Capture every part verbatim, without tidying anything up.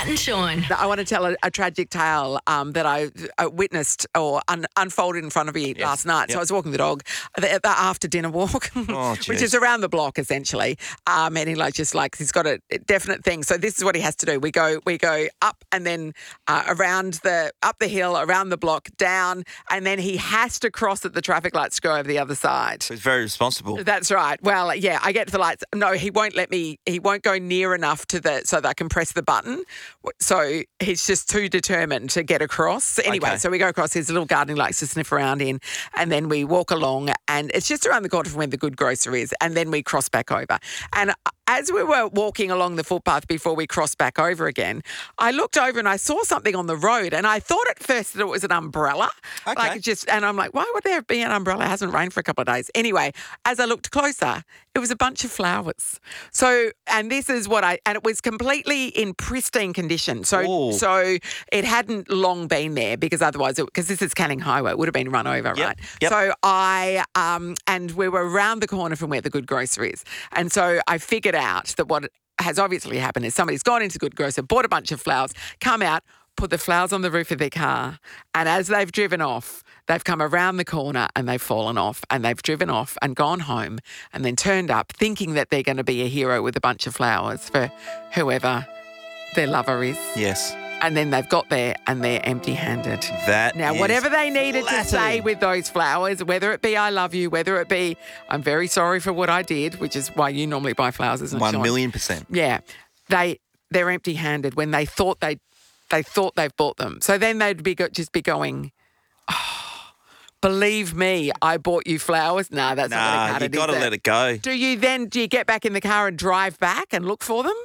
Matt and Sean. I want to tell a, a tragic tale um, that I uh, witnessed or un- unfolded in front of me Yes. last night. So Yep. I was walking the dog, the, the after dinner walk, Oh, which jeez. is around the block essentially. Um, and he like just like he's got a definite thing. So this is what he has to do. We go we go up and then uh, around the up the hill, around the block, down, and then he has to cross at the traffic lights to go over the other side. He's very responsible. That's right. Well, yeah, I get to the lights. No, he won't let me. He won't go near enough to the so that I can press the button. So he's just too determined to get across. Anyway, Okay. so we go across. There's a little gardening lights to sniff around in, and then we walk along, and it's just around the corner from where the Good Grocer is, and then we cross back over. And as we were walking along the footpath before we crossed back over again, I looked over and I saw something on the road, and I thought at first that it was an umbrella. Okay. Like it just, and I'm like, why would there be an umbrella? It hasn't rained for a couple of days. Anyway, as I looked closer, it was a bunch of flowers. So, and this is what I, and it was completely in pristine condition. So, Ooh. so it hadn't long been there because otherwise, because this is Canning Highway, it would have been run over, Yep, right? yep. So I, um, and we were around the corner from where the Good Grocer is. And so I figured out that what has obviously happened is somebody's gone into Good Grocer, bought a bunch of flowers, come out, put the flowers on the roof of their car, and as they've driven off, they've come around the corner and they've fallen off and they've driven off and gone home and then turned up thinking that they're going to be a hero with a bunch of flowers for whoever their lover is. Yes. And then they've got there and they're empty-handed. That Now, is whatever they needed to say flattering. with those flowers, whether it be I love you, whether it be I'm very sorry for what I did, which is why you normally buy flowers, isn't it, One Sean? million percent. Yeah. They, they're empty-handed when they thought they they thought they've bought them. So then they'd be go, just be going, oh, believe me, I bought you flowers. Nah, that's not going Nah, to cut you it, got to is let it? it go. Do you then, do you get back in the car and drive back and look for them?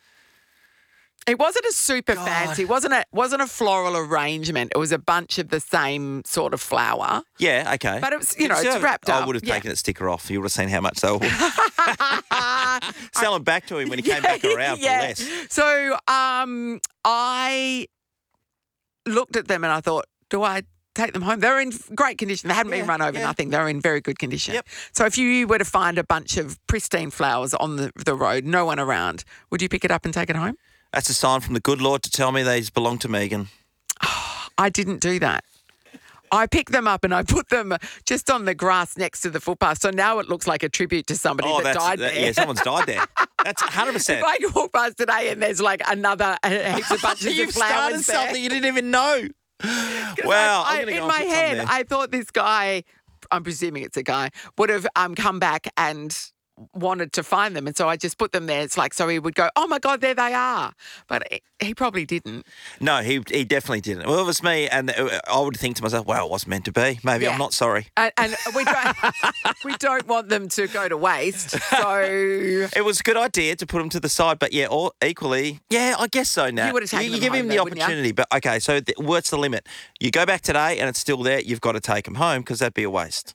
It wasn't a super God. fancy, wasn't a wasn't a floral arrangement. It was a bunch of the same sort of flower. Yeah, okay. But it was, you know, Did it's have- wrapped I up. would have Yeah. taken the sticker off. You would have seen how much they were. Sell them back to him when he came back around yeah. for less. So um, I looked at them and I thought, do I take them home? They're in great condition. They hadn't Yeah, been run over, yeah. nothing. They're in very good condition. Yep. So if you were to find a bunch of pristine flowers on the, the road, no one around, would you pick it up and take it home? That's a sign from the good Lord to tell me they belong to Megan. I didn't do that. I picked them up and I put them just on the grass next to the footpath. So now it looks like a tribute to somebody Oh, that that's died that- there. yeah. Someone's died there. That's one hundred percent. If I could walk past today and there's like another uh, heaps of bunches You've of flowers started there. something you didn't even know. 'Cause Wow, I, I'm I, gonna go in and my put some head, there. I thought this guy, I'm presuming it's a guy, would have um, come back and wanted to find them. And so I just put them there. It's like, so he would go, oh my God, there they are. But he, he probably didn't. No, he he definitely didn't. Well, it was me, and I would think to myself, well, it wasn't meant to be. Maybe Yeah. I'm not sorry. And, and we don't we don't want them to go to waste. So It was a good idea to put him to the side, but yeah, or equally, yeah, I guess so. Now You would have taken you, them give home him though, the wouldn't you? opportunity, but okay. So the, what's the limit? You go back today, and it's still there. You've got to take him home because that'd be a waste.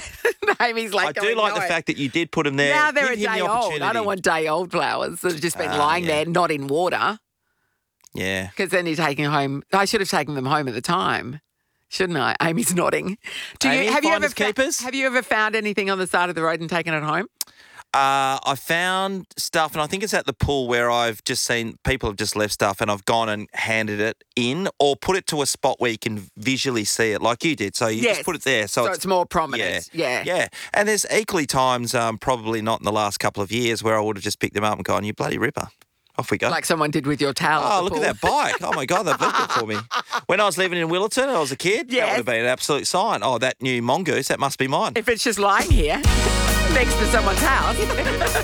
Amy's like, I do going, like no. the fact that you did put him there. Now they're Give a him day the old. opportunity. I don't want day old flowers that have just been Ah, lying yeah. there, not in water. Yeah. Because then you're taking home. I should have taken them home at the time, shouldn't I? Amy's nodding. Do you Amy, have you ever finders keepers? have you ever found anything on the side of the road and taken it home? Uh, I found stuff, and I think it's at the pool where I've just seen people have just left stuff, and I've gone and handed it in or put it to a spot where you can visually see it, like you did. So you Yes. just put it there, so, So it's more prominent. Yeah. yeah. And there's equally times, um, probably not in the last couple of years, where I would have just picked them up and gone, "You bloody ripper." Off we go. Like someone did with your towel. Oh, the look pool. at that bike. Oh, my God, they've left it for me. When I was living in Willerton and I was a kid, that Yes. would have been an absolute sign. Oh, that new mongoose, that must be mine. If it's just lying here next to someone's house.